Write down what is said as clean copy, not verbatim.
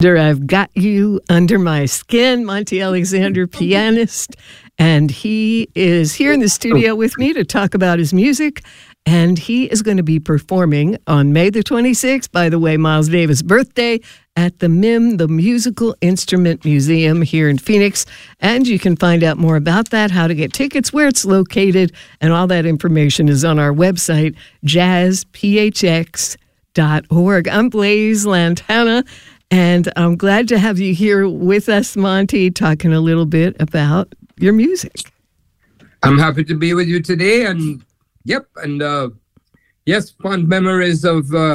I've got you under my skin, Monty Alexander, pianist, and he is here in the studio with me to talk about his music. And he is going to be performing on May the 26th, by the way, Miles Davis' birthday, at the MIM, the Musical Instrument Museum here in Phoenix. And you can find out more about that, how to get tickets, where it's located, and all that information is on our website, jazzphx.org. I'm Blaise Lantana, and I'm glad to have you here with us, Monty, talking a little bit about your music. I'm happy to be with you today, and yes, fond memories of